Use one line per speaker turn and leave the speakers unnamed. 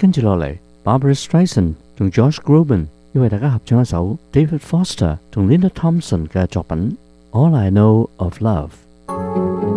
跟住落嚟 ，Barbra Streisand 同 Josh Groban 要為大家合唱一首 David Foster 同 Linda Thompson 嘅作品《All I Know of Love》。